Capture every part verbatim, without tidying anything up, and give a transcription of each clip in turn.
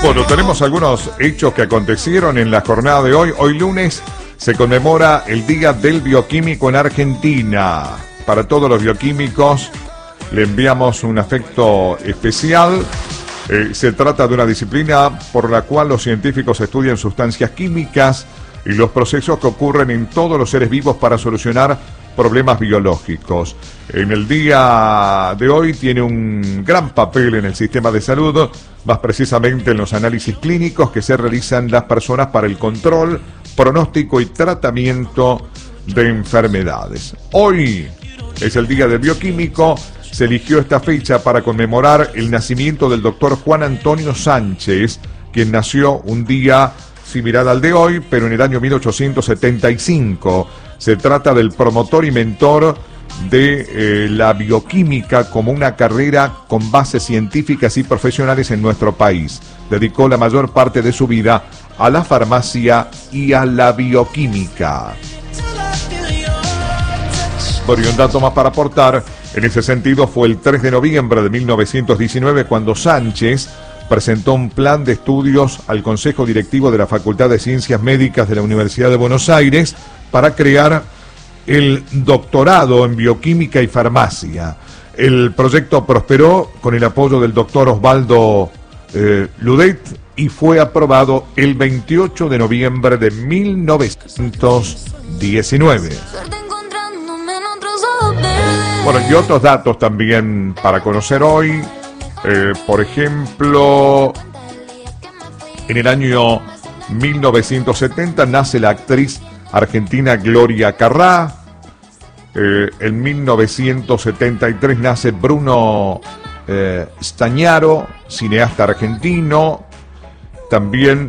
Bueno, tenemos algunos hechos que acontecieron en la jornada de hoy. Hoy lunes se conmemora el Día del Bioquímico en Argentina. Para todos los bioquímicos le enviamos un afecto especial. Eh, se trata de una disciplina por la cual los científicos estudian sustancias químicas y los procesos que ocurren en todos los seres vivos para solucionar problemas biológicos. En el día de hoy tiene un gran papel en el sistema de salud, más precisamente en los análisis clínicos que se realizan las personas para el control, pronóstico y tratamiento de enfermedades. Hoy es el Día del Bioquímico. Se eligió esta fecha para conmemorar el nacimiento del doctor Juan Antonio Sánchez, quien nació un día similar al de hoy, pero en el año mil ochocientos setenta y cinco. Se trata del promotor y mentor de eh, la bioquímica como una carrera con bases científicas y profesionales en nuestro país. Dedicó la mayor parte de su vida a la farmacia y a la bioquímica. Bueno, y un dato más para aportar en ese sentido fue el tres de noviembre de mil novecientos diecinueve cuando Sánchez presentó un plan de estudios al Consejo Directivo de la Facultad de Ciencias Médicas de la Universidad de Buenos Aires para crear el doctorado en bioquímica y farmacia. El proyecto prosperó con el apoyo del doctor Osvaldo eh, Ludet y fue aprobado el veintiocho de noviembre de mil novecientos diecinueve. Bueno, y otros datos también para conocer hoy. Eh, por ejemplo, en el año mil novecientos setenta nace la actriz argentina Gloria Carrá. Eh, en mil novecientos setenta y tres nace Bruno eh, Stagnaro, cineasta argentino. También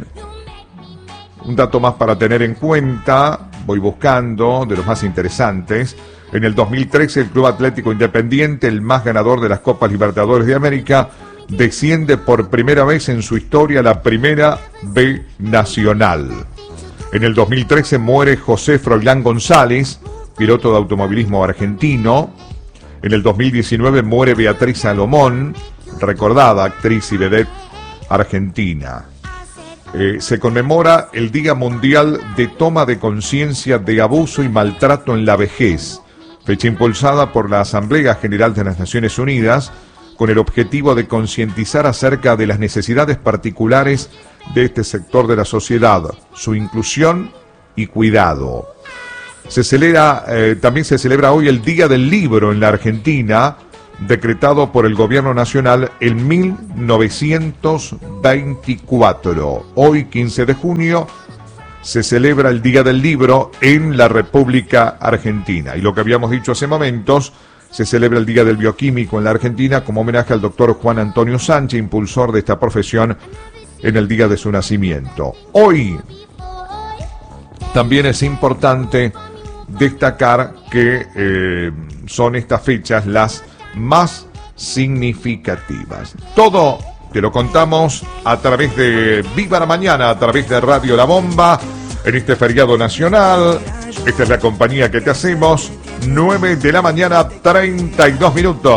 un dato más para tener en cuenta, voy buscando de los más interesantes. En el dos mil trece el Club Atlético Independiente, el más ganador de las Copas Libertadores de América, desciende por primera vez en su historia a la Primera B Nacional. En el dos mil trece muere José Froilán González, piloto de automovilismo argentino. En el dos mil diecinueve muere Beatriz Salomón, recordada actriz y vedette argentina. Eh, se conmemora el Día Mundial de Toma de Conciencia de Abuso y Maltrato en la Vejez, fecha impulsada por la Asamblea General de las Naciones Unidas con el objetivo de concientizar acerca de las necesidades particulares de este sector de la sociedad, su inclusión y cuidado. Se celebra, eh, también se celebra hoy el Día del Libro en la Argentina, decretado por el Gobierno Nacional en mil novecientos veinticuatro. Hoy, quince de junio, se celebra el Día del Libro en la República Argentina. Y lo que habíamos dicho hace momentos, se celebra el Día del Bioquímico en la Argentina como homenaje al doctor Juan Antonio Sánchez, impulsor de esta profesión en el día de su nacimiento. Hoy también es importante destacar que eh, son estas fechas las más significativas. Todo te lo contamos a través de Viva la Mañana, a través de Radio La Bomba, en este feriado nacional. Esta es la compañía que te hacemos. nueve de la mañana, treinta y dos minutos.